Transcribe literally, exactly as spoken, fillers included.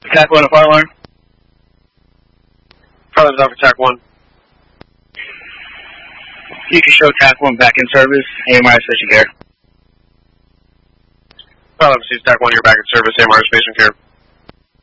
TAC one, a fire alarm. Fire alarm's off for TAC one. You can show TAC one back in service. A M R station care. Fire alarm receives TAC one, you're back in service. A M R station care.